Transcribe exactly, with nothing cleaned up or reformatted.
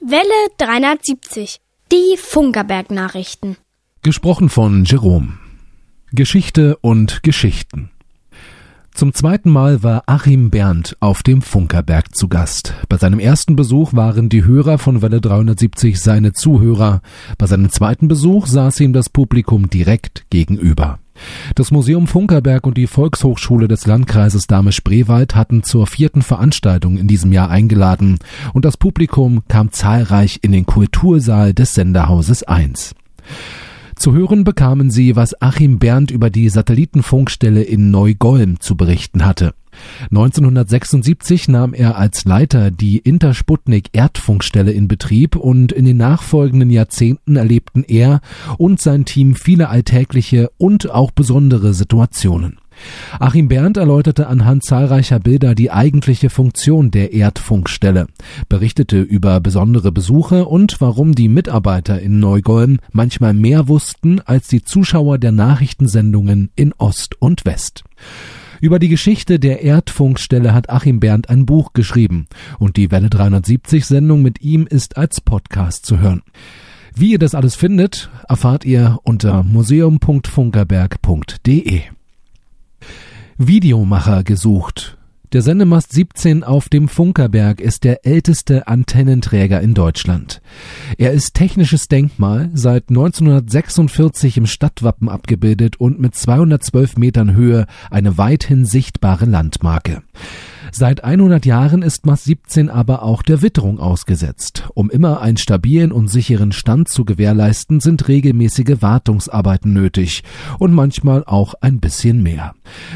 Welle dreihundertsiebzig. Die Funkerberg-Nachrichten. Gesprochen von Jerome. Geschichte und Geschichten. Zum zweiten Mal war Achim Bernd auf dem Funkerberg zu Gast. Bei seinem ersten Besuch waren die Hörer von Welle dreihundertsiebzig seine Zuhörer. Bei seinem zweiten Besuch saß ihm das Publikum direkt gegenüber. Das Museum Funkerberg und die Volkshochschule des Landkreises Dahme-Spreewald hatten zur vierten Veranstaltung in diesem Jahr eingeladen und das Publikum kam zahlreich in den Kultursaal des Senderhauses eins. Zu hören bekamen sie, was Achim Bernd über die Satellitenfunkstelle in Neugolm zu berichten hatte. neunzehnhundertsechsundsiebzig nahm er als Leiter die Intersputnik-Erdfunkstelle in Betrieb und in den nachfolgenden Jahrzehnten erlebten er und sein Team viele alltägliche und auch besondere Situationen. Achim Bernd erläuterte anhand zahlreicher Bilder die eigentliche Funktion der Erdfunkstelle, berichtete über besondere Besuche und warum die Mitarbeiter in Neugolm manchmal mehr wussten als die Zuschauer der Nachrichtensendungen in Ost und West. Über die Geschichte der Erdfunkstelle hat Achim Bernd ein Buch geschrieben und die Welle dreihundertsiebzig-Sendung mit ihm ist als Podcast zu hören. Wie ihr das alles findet, erfahrt ihr unter museum punkt funkerberg punkt de. Videomacher gesucht. Der Sendemast siebzehn auf dem Funkerberg ist der älteste Antennenträger in Deutschland. Er ist technisches Denkmal, seit neunzehnhundertsechsundvierzig im Stadtwappen abgebildet und mit zweihundertzwölf Metern Höhe eine weithin sichtbare Landmarke. Seit hundert Jahren ist Mast siebzehn aber auch der Witterung ausgesetzt. Um immer einen stabilen und sicheren Stand zu gewährleisten, sind regelmäßige Wartungsarbeiten nötig und manchmal auch ein bisschen mehr.